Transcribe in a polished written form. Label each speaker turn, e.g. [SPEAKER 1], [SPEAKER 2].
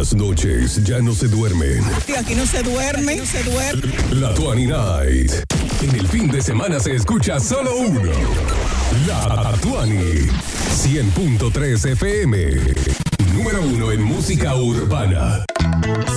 [SPEAKER 1] las noches ya no se duermen.
[SPEAKER 2] Aquí no se duerme, no se duerme.
[SPEAKER 1] La 20 Night. En el fin de semana se escucha solo uno. La 20. 100.3 FM. Número 1 en música urbana.